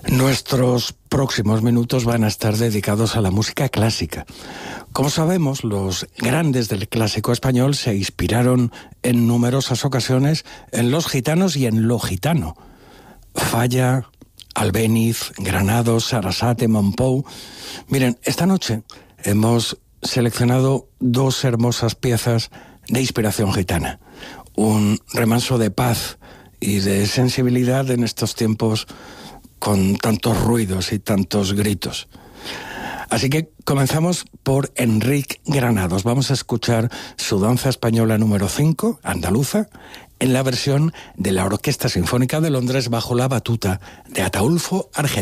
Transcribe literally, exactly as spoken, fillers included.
Nuestros próximos minutos van a estar dedicados a la música clásica. Como sabemos, los grandes del clásico español se inspiraron en numerosas ocasiones en los gitanos y en lo gitano. Falla, Albéniz, Granados, Sarasate, Mompou. Miren, esta noche hemos seleccionado dos hermosas piezas de inspiración gitana. Un remanso de paz y de sensibilidad en estos tiempos con tantos ruidos y tantos gritos. Así que comenzamos por Enric Granados. Vamos a escuchar su danza española número cinco, andaluza, en la versión de la Orquesta Sinfónica de Londres bajo la batuta de Ataúlfo Argel.